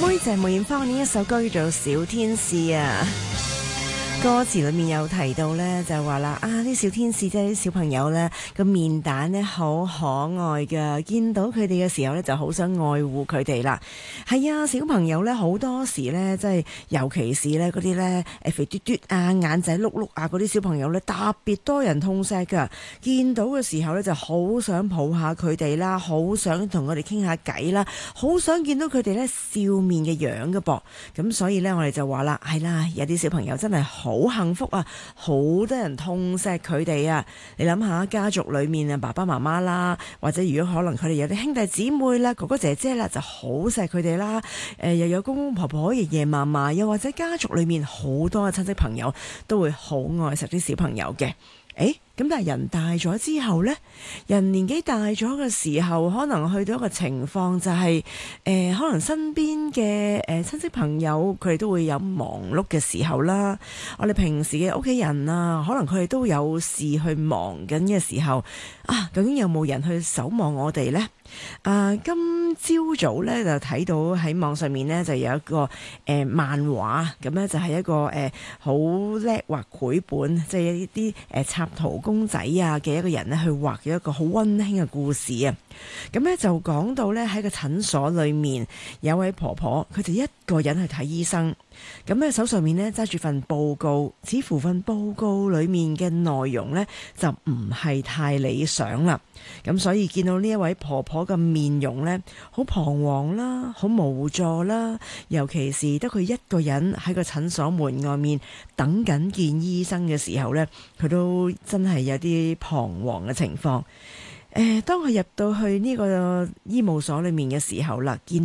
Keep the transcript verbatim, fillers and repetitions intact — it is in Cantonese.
妹就係梅艷芳呢一首歌叫做《小天使》啊。歌詞裏面有提到呢，就話啦，啊啲小天使即係啲小朋友呢個面蛋呢好可愛㗎，見到佢哋嘅時候呢就好想愛護佢哋啦。係啊，小朋友呢好多時呢，即係尤其是呢嗰啲呢誒肥嘟嘟啊、眼仔碌碌啊嗰啲小朋友呢，特別多人痛錫㗎。見到嘅時候呢，就好想抱下佢哋啦，好想同佢哋傾下偈啦，好想見到佢哋呢笑面嘅樣㗎噃。咁所以呢，我哋就話啦，係啦，有啲小朋友真係好好幸福啊！好多人痛錫佢哋啊！你諗下，家族裏面啊，爸爸媽媽啦，或者如果可能佢哋有啲兄弟姊妹啦、哥哥姐姐啦，就好錫佢哋啦。誒、呃，又有公公婆婆、爺爺嫲嫲，又或者家族裏面好多嘅親戚朋友都會好愛錫啲小朋友嘅。誒，咁但係人大咗之後呢，人年紀大咗嘅時候，可能去到一個情況就係、是，誒、呃，可能身邊嘅誒親戚朋友，佢哋都會有忙碌嘅時候啦。我哋平時嘅屋企人啊，可能佢哋都有事去忙緊嘅時候，啊，究竟有冇人去守望我哋呢？啊，今朝早咧就睇到喺網上面咧就有一個誒、呃、漫畫，咁咧就係一個誒好叻畫繪本，即係一啲誒插圖公仔啊嘅一個人咧去畫嘅一個好溫馨嘅故事啊。咁咧就講到咧喺個診所裏面有位婆婆，佢就一個人去睇醫生。咁咧手上面咧揸住份報告，似乎份報告裏面嘅內容咧就唔係太理想啦。咁所以見到呢一位婆婆嘅面容咧，好彷徨啦，好無助啦，尤其是得佢一個人喺個診所門外面等緊見醫生嘅時候咧，佢都真係有啲彷徨嘅情況。誒，當佢入到去呢個醫務所裏面嘅時候啦，見